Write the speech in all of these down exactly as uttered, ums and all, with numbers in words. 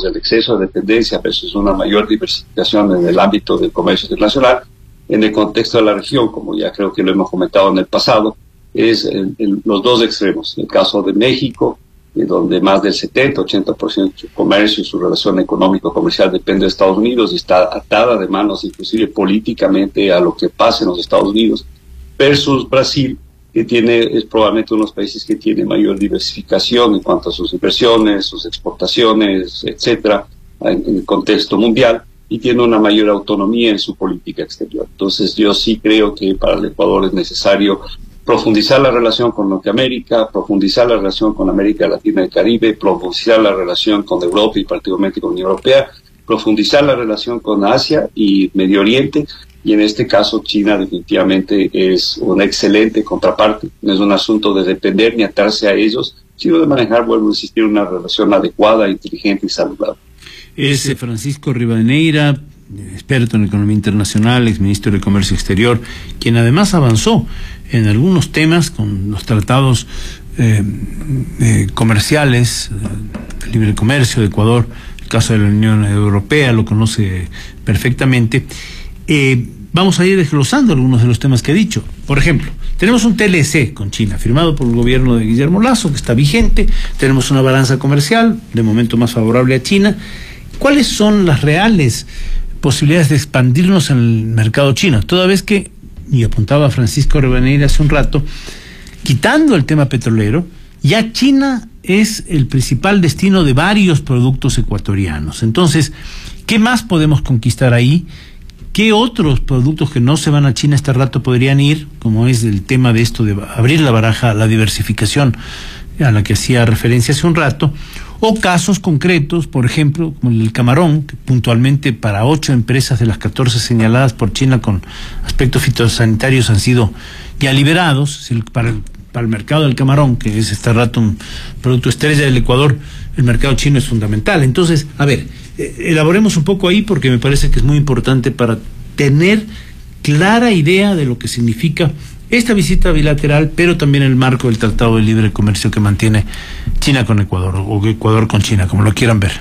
del exceso de dependencia versus una mayor diversificación en el ámbito del comercio internacional, en el contexto de la región, como ya creo que lo hemos comentado en el pasado, es el, el, los dos extremos. El caso de México, eh, donde más del setenta, ochenta por ciento de su comercio y su relación económico-comercial depende de Estados Unidos y está atada de manos inclusive políticamente a lo que pasa en los Estados Unidos, versus Brasil, que tiene, es probablemente uno de los países que tiene mayor diversificación en cuanto a sus inversiones, sus exportaciones, etcétera, en, en el contexto mundial, y tiene una mayor autonomía en su política exterior. Entonces yo sí creo que para el Ecuador es necesario profundizar la relación con Norteamérica, profundizar la relación con América Latina y el Caribe, profundizar la relación con Europa y particularmente con la Unión Europea, profundizar la relación con Asia y Medio Oriente, y en este caso China definitivamente es una excelente contraparte. No es un asunto de depender ni atarse a ellos, sino de manejar, vuelvo a insistir, una relación adecuada, inteligente y saludable. Es Francisco Rivadeneira, experto en economía internacional, exministro de Comercio Exterior, quien además avanzó en algunos temas con los tratados eh, eh, comerciales, eh, libre comercio de Ecuador, el caso de la Unión Europea, lo conoce perfectamente. Eh, vamos a ir desglosando algunos de los temas que he dicho. Por ejemplo, tenemos un T L C con China, firmado por el gobierno de Guillermo Lasso, que está vigente. Tenemos una balanza comercial, de momento más favorable a China. ¿Cuáles son las reales posibilidades de expandirnos en el mercado chino? Toda vez que, y apuntaba Francisco Rivadeneira hace un rato, quitando el tema petrolero, ya China es el principal destino de varios productos ecuatorianos. Entonces, ¿qué más podemos conquistar ahí? ¿Qué otros productos que no se van a China este rato podrían ir? Como es el tema de esto de abrir la baraja, la diversificación a la que hacía referencia hace un rato. O casos concretos, por ejemplo, como el camarón, que puntualmente para ocho empresas de las catorce señaladas por China con aspectos fitosanitarios han sido ya liberados. Para el, para el mercado del camarón, que es este rato un producto estrella del Ecuador, el mercado chino es fundamental. Entonces, a ver, eh, elaboremos un poco ahí porque me parece que es muy importante para tener clara idea de lo que significa esta visita bilateral, pero también el marco del Tratado de Libre Comercio que mantiene China con Ecuador, o Ecuador con China, como lo quieran ver.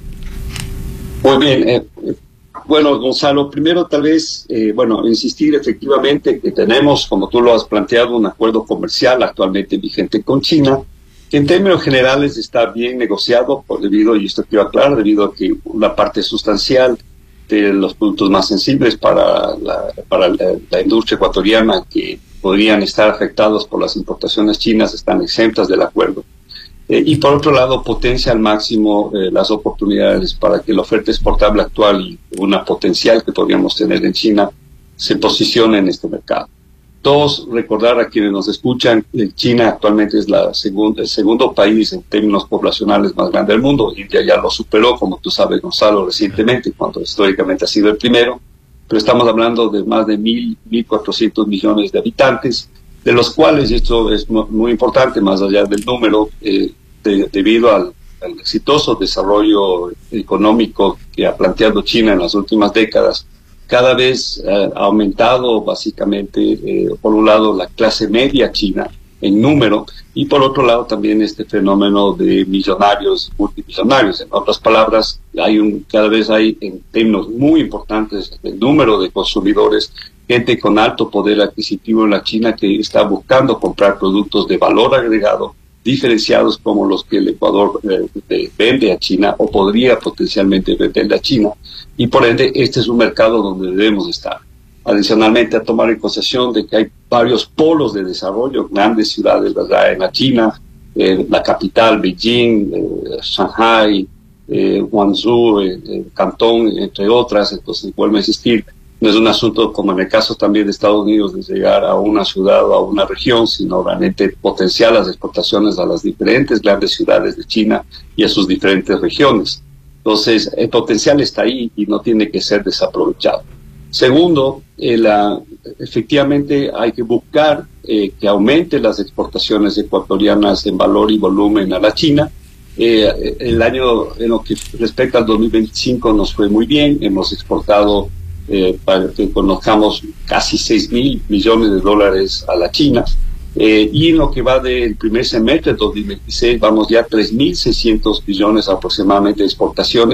Muy bien. Eh, bueno, Gonzalo, primero tal vez, eh, bueno, insistir efectivamente que tenemos, como tú lo has planteado, un acuerdo comercial actualmente vigente con China, que en términos generales está bien negociado, por debido, y esto quiero aclarar, debido a que una parte sustancial de los productos más sensibles para la, para la, la industria ecuatoriana que podrían estar afectados por las importaciones chinas están exentas del acuerdo. Eh, y por otro lado, potencia al máximo eh, las oportunidades para que la oferta exportable actual y una potencial que podríamos tener en China se posicione en este mercado. Dos, recordar a quienes nos escuchan, eh, China actualmente es la segunda, el segundo país en términos poblacionales más grande del mundo. India ya lo superó, como tú sabes, Gonzalo, recientemente, cuando históricamente ha sido el primero. Pero estamos hablando de más de mil, mil cuatrocientos millones de habitantes, de los cuales, y esto es muy importante, más allá del número, eh, de, debido al, al exitoso desarrollo económico que ha planteado China en las últimas décadas, cada vez eh, ha aumentado básicamente, eh, por un lado, la clase media china en número, y por otro lado también este fenómeno de millonarios, multimillonarios. En otras palabras, hay un, cada vez hay en términos muy importantes el número de consumidores, gente con alto poder adquisitivo en la China que está buscando comprar productos de valor agregado, diferenciados como los que el Ecuador eh, vende a China o podría potencialmente venderle a China, y por ende este es un mercado donde debemos estar. Adicionalmente, a tomar en consideración de que hay varios polos de desarrollo, grandes ciudades, ¿verdad?, en la China, eh, la capital, Beijing, eh, Shanghai, eh, Guangzhou, eh, eh, Cantón, entre otras. Entonces, vuelvo a insistir, no es un asunto como en el caso también de Estados Unidos de llegar a una ciudad o a una región, sino realmente potenciar las exportaciones a las diferentes grandes ciudades de China y a sus diferentes regiones. Entonces, el potencial está ahí y no tiene que ser desaprovechado. Segundo, eh, la, efectivamente hay que buscar eh, que aumente las exportaciones ecuatorianas en valor y volumen a la China. Eh, el año en lo que respecta al dos mil veinticinco nos fue muy bien, hemos exportado, eh, para que conozcamos, casi seis mil millones de dólares a la China. Eh, y en lo que va del primer semestre de dos mil veintiséis vamos ya a tres mil seiscientos millones aproximadamente de exportaciones.